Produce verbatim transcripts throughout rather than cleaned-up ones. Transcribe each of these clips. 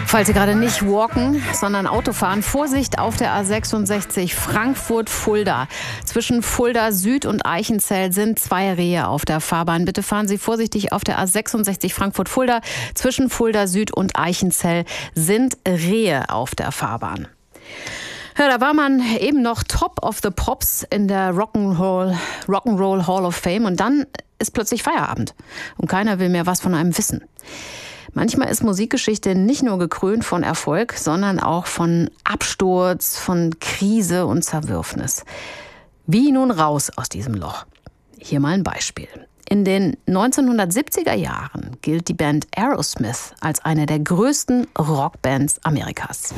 Falls Sie gerade nicht walken, sondern Auto fahren, Vorsicht auf der A sechsundsechzig Frankfurt-Fulda. Zwischen Fulda Süd und Eichenzell sind zwei Rehe auf der Fahrbahn. Bitte fahren Sie vorsichtig auf der A sechsundsechzig Frankfurt-Fulda. Zwischen Fulda Süd und Eichenzell sind Rehe auf der Fahrbahn. Ja, da war man eben noch Top of the Pops in der Rock'n'Roll, Rock'n'Roll Hall of Fame und dann ist plötzlich Feierabend und keiner will mehr was von einem wissen. Manchmal ist Musikgeschichte nicht nur gekrönt von Erfolg, sondern auch von Absturz, von Krise und Zerwürfnis. Wie nun raus aus diesem Loch? Hier mal ein Beispiel. In den neunzehnhundertsiebziger Jahren gilt die Band Aerosmith als eine der größten Rockbands Amerikas.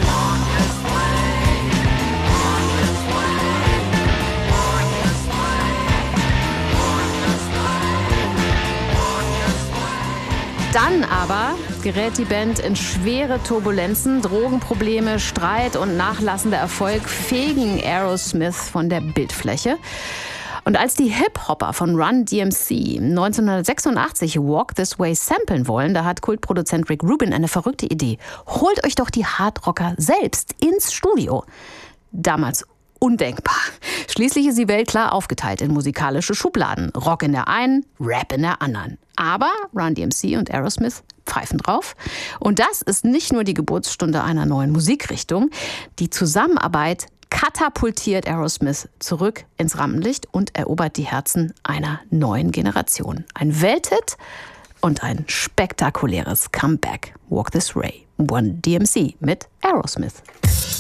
Dann aber gerät die Band in schwere Turbulenzen, Drogenprobleme, Streit und nachlassender Erfolg fegen Aerosmith von der Bildfläche. Und als die Hip-Hopper von Run D M C neunzehnhundertsechsundachtzig Walk This Way samplen wollen, da hat Kultproduzent Rick Rubin eine verrückte Idee. Holt euch doch die Hardrocker selbst ins Studio. Damals undenkbar. Schließlich ist die Welt klar aufgeteilt in musikalische Schubladen. Rock in der einen, Rap in der anderen. Aber Run D M C und Aerosmith pfeifen drauf. Und das ist nicht nur die Geburtsstunde einer neuen Musikrichtung. Die Zusammenarbeit katapultiert Aerosmith zurück ins Rampenlicht und erobert die Herzen einer neuen Generation. Ein Welthit und ein spektakuläres Comeback. Walk This Way. Run D M C mit Aerosmith.